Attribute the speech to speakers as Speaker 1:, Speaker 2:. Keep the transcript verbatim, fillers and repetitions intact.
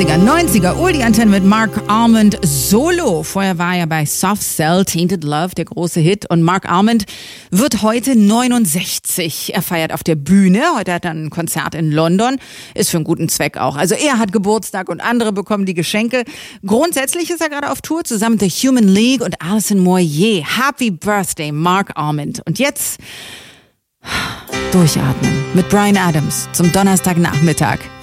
Speaker 1: achtziger, neunziger, Oldie Antenne mit Mark Almond solo. Vorher war er bei Soft Cell, Tainted Love, der große Hit. Und Mark Almond wird heute neunundsechzig. Er feiert auf der Bühne. Heute hat er ein Konzert in London. Ist für einen guten Zweck auch. Also er hat Geburtstag und andere bekommen die Geschenke. Grundsätzlich ist er gerade auf Tour zusammen mit The Human League und Alison Moyet. Happy Birthday, Mark Almond. Und jetzt durchatmen mit Bryan Adams zum Donnerstagnachmittag.